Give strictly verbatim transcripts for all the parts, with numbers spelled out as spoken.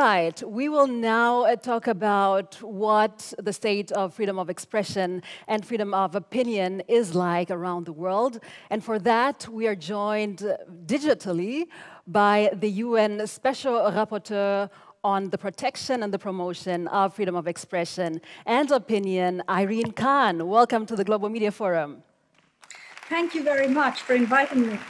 right, we will now uh, talk about what the state of freedom of expression and freedom of opinion is like around the world. And for that, we are joined uh, digitally by the U N Special Rapporteur on the protection and the promotion of freedom of expression and opinion, Irene Khan. Welcome to the Global Media Forum. Thank you very much for inviting me.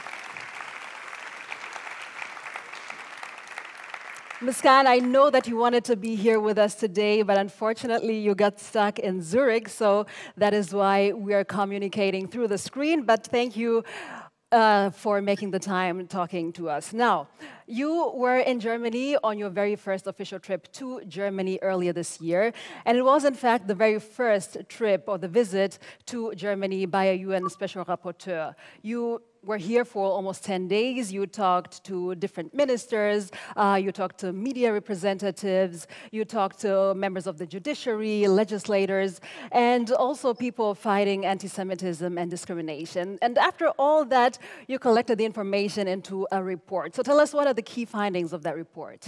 Miz Khan, I know that you wanted to be here with us today, but unfortunately you got stuck in Zurich, so that is why we are communicating through the screen. But thank you uh, for making the time talking to us. Now, you were in Germany on your very first official trip to Germany earlier this year, and it was in fact the very first trip or the visit to Germany by a U N Special Rapporteur. You were here for almost ten days. You talked to different ministers, uh, you talked to media representatives, you talked to members of the judiciary, legislators, and also people fighting anti-Semitism and discrimination. And after all that, you collected the information into a report. So tell us, what are the key findings of that report?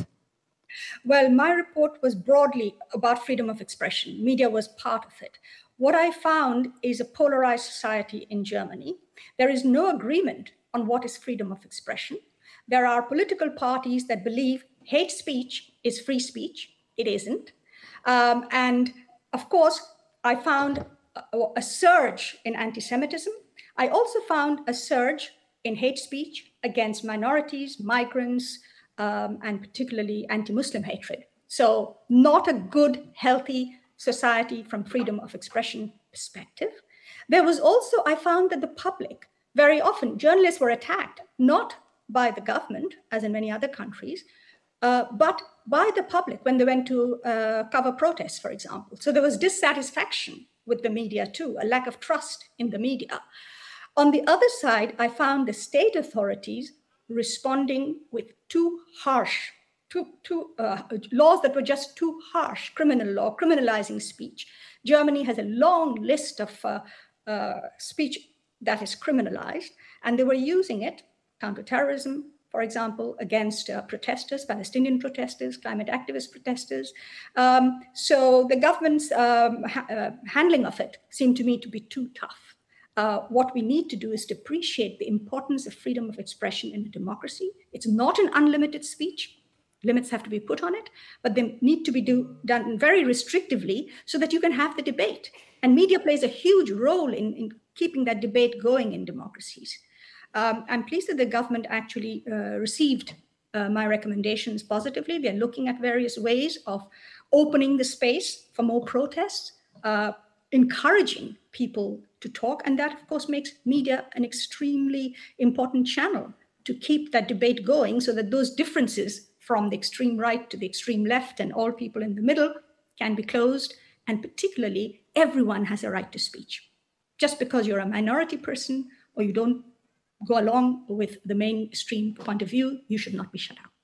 Well, my report was broadly about freedom of expression. Media was part of it. What I found is a polarized society in Germany. There is no agreement on what is freedom of expression. There are political parties that believe hate speech is free speech. It isn't. Um, and of course, I found a, a surge in anti-Semitism. I also found a surge in hate speech against minorities, migrants, um, and particularly anti-Muslim hatred. So not a good, healthy society from freedom of expression perspective. There was also, I found that the public, very often journalists were attacked, not by the government, as in many other countries, uh, but by the public when they went to uh, cover protests, for example. So there was dissatisfaction with the media too, a lack of trust in the media. On the other side, I found the state authorities responding with too harsh Two, two uh, laws that were just too harsh, criminal law, criminalizing speech. Germany has a long list of uh, uh, speech that is criminalized, and they were using it, counterterrorism, for example, against uh, protesters, Palestinian protesters, climate activist protesters. Um, so the government's um, ha uh, handling of it seemed to me to be too tough. Uh, what we need to do is to appreciate the importance of freedom of expression in a democracy. It's not an unlimited speech. Limits have to be put on it, but they need to be do, done very restrictively so that you can have the debate. And media plays a huge role in, in keeping that debate going in democracies. Um, I'm pleased that the government actually uh, received uh, my recommendations positively. They're looking at various ways of opening the space for more protests, uh, encouraging people to talk. And that, of course, makes media an extremely important channel to keep that debate going so that those differences from the extreme right to the extreme left and all people in the middle can be closed. And particularly, everyone has a right to speech. Just because you're a minority person or you don't go along with the mainstream point of view, you should not be shut out.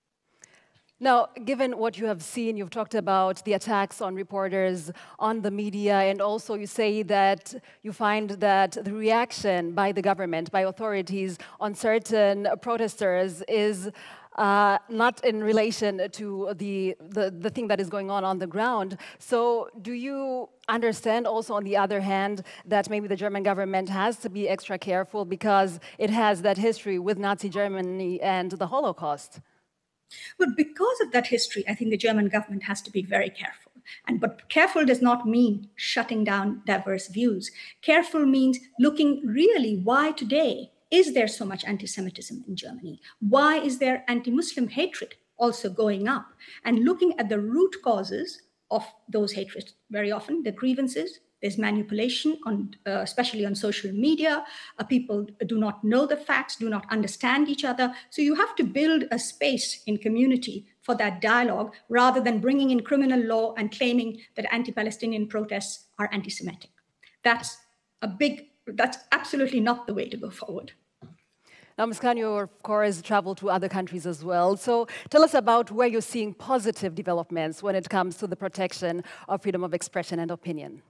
Now, given what you have seen, you've talked about the attacks on reporters, on the media, and also you say that you find that the reaction by the government, by authorities on certain protesters is Uh, not in relation to the, the, the thing that is going on on the ground. So do you understand also, on the other hand, that maybe the German government has to be extra careful because it has that history with Nazi Germany and the Holocaust? Well, because of that history, I think the German government has to be very careful. And but careful does not mean shutting down diverse views. Careful means looking really why today is there so much anti-Semitism in Germany? Why is there anti-Muslim hatred also going up? And looking at the root causes of those hatreds, very often the grievances, there's manipulation, on, uh, especially on social media. Uh, people do not know the facts, do not understand each other. So you have to build a space in community for that dialogue rather than bringing in criminal law and claiming that anti-Palestinian protests are anti-Semitic. That's a big, that's absolutely not the way to go forward. Now, Miz Khan, you, of course, traveled to other countries as well. So tell us about where you're seeing positive developments when it comes to the protection of freedom of expression and opinion.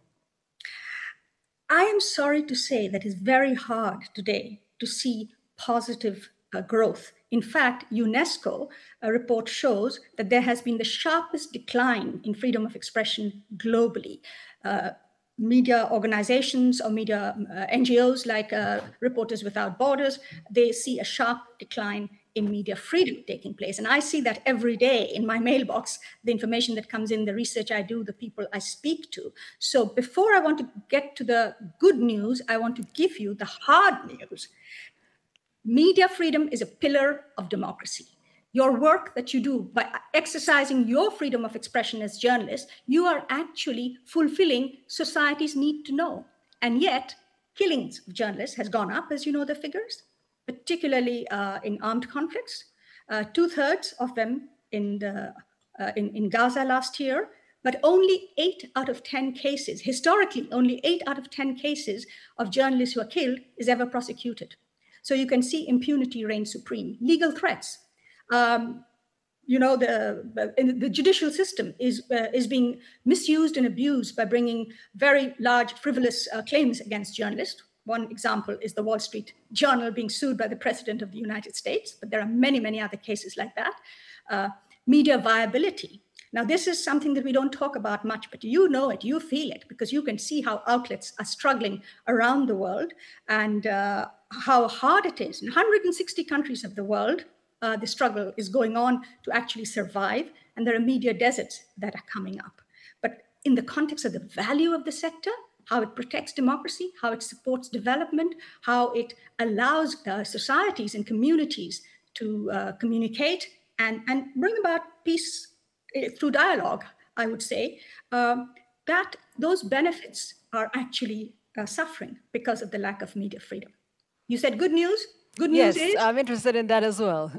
I am sorry to say that it's very hard today to see positive uh, growth. In fact, UNESCO a report shows that there has been the sharpest decline in freedom of expression globally. Uh, media organizations or media uh, N G Os like uh, Reporters Without Borders, they see a sharp decline in media freedom taking place. And I see that every day in my mailbox, the information that comes in, the research I do, the people I speak to. So before I want to get to the good news, I want to give you the hard news. Media freedom is a pillar of democracy. Your work that you do by exercising your freedom of expression as journalists, you are actually fulfilling society's need to know. And yet, killings of journalists has gone up, as you know the figures, particularly uh, in armed conflicts. Uh, two-thirds of them in, the, uh, in, in Gaza last year, but only eight out of ten cases, historically, only eight out of ten cases of journalists who are killed is ever prosecuted. So you can see impunity reigns supreme. Legal threats. Um, you know, the, the, the judicial system is, uh, is being misused and abused by bringing very large, frivolous uh, claims against journalists. One example is the Wall Street Journal being sued by the President of the United States, but there are many, many other cases like that. Uh, media viability. Now, this is something that we don't talk about much, but you know it, you feel it, because you can see how outlets are struggling around the world and uh, how hard it is. In one hundred sixty countries of the world, uh, the struggle is going on to actually survive, and there are media deserts that are coming up. But in the context of the value of the sector, how it protects democracy, how it supports development, how it allows uh, societies and communities to uh, communicate and, and bring about peace through dialogue, I would say, um, that those benefits are actually uh, suffering because of the lack of media freedom. You said good news? Good news yes, is? I'm interested in that as well.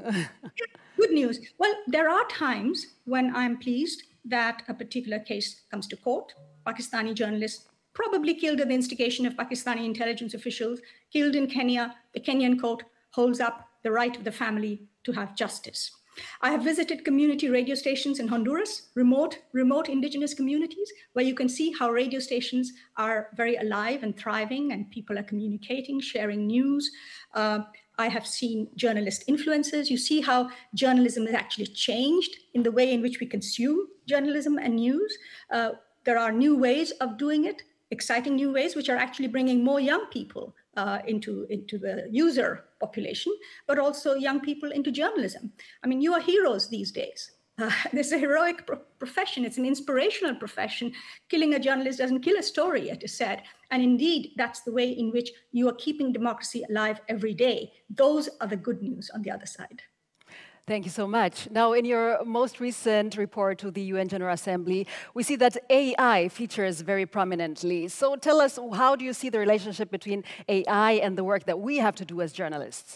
Good news. Well, there are times when I'm pleased that a particular case comes to court. Pakistani journalists probably killed at the instigation of Pakistani intelligence officials, killed in Kenya. The Kenyan court holds up the right of the family to have justice. I have visited community radio stations in Honduras, remote, remote indigenous communities, where you can see how radio stations are very alive and thriving, and people are communicating, sharing news. Uh, I have seen journalist influencers. You see how journalism has actually changed in the way in which we consume journalism and news. Uh, there are new ways of doing it, exciting new ways, which are actually bringing more young people uh, into, into the user population, but also young people into journalism. I mean, you are heroes these days. Uh, this is a heroic pro profession. It's an inspirational profession. Killing a journalist doesn't kill a story, it is said. And indeed, that's the way in which you are keeping democracy alive every day. Those are the good news on the other side. Thank you so much. Now, in your most recent report to the U N General Assembly, we see that A I features very prominently. So tell us, how do you see the relationship between A I and the work that we have to do as journalists?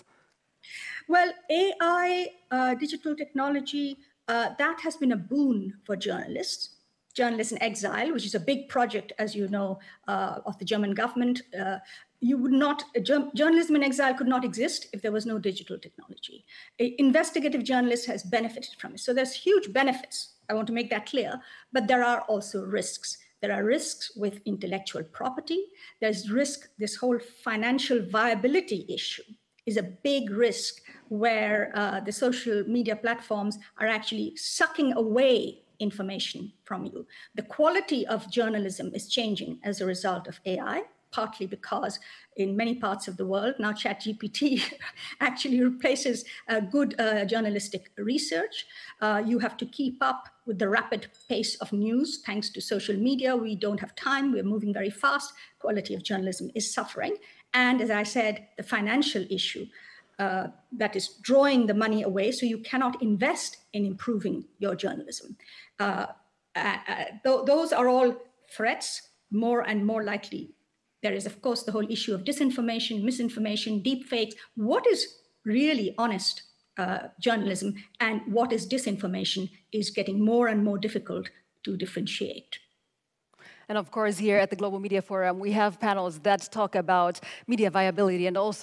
Well, A I, uh, digital technology, uh, that has been a boon for journalists. Journalists in Exile, which is a big project, as you know, uh, of the German government. Uh, you would not, journalism in exile could not exist if there was no digital technology. Investigative journalism has benefited from it. So there's huge benefits. I want to make that clear, but there are also risks. There are risks with intellectual property. There's risk, this whole financial viability issue is a big risk where uh, the social media platforms are actually sucking away information from you. The quality of journalism is changing as a result of A I, partly because in many parts of the world, now ChatGPT actually replaces uh, good uh, journalistic research. Uh, you have to keep up with the rapid pace of news. Thanks to social media, we don't have time. We're moving very fast. Quality of journalism is suffering. And as I said, the financial issue uh, that is drawing the money away, so you cannot invest in improving your journalism. Uh, uh, th those are all threats, more and more likely. There is, of course, the whole issue of disinformation, misinformation, deepfakes. What is really honest uh, journalism and what is disinformation is getting more and more difficult to differentiate. And of course, here at the Global Media Forum, we have panels that talk about media viability and also